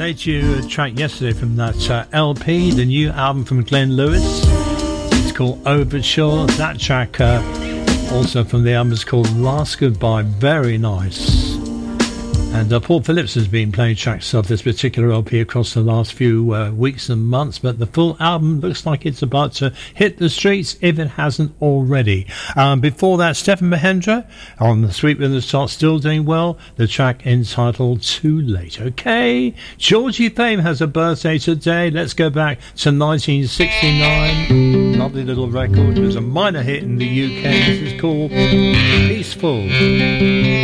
played you a track yesterday from that LP, the new album from Glenn Lewis. It's called Overture. That track also from the album is called Last Goodbye. Very nice. And Paul Phillips has been playing tracks of this particular LP across the last few weeks and months, but the full album looks like it's about to hit the streets if it hasn't already. Before that, Stephen Mahendra on the Sweet Rhythm Start, still doing well. The track entitled Too Late. Okay, Georgie Fame has a birthday today. Let's go back to 1969. Lovely little record. It was a minor hit in the UK. This is called Peaceful.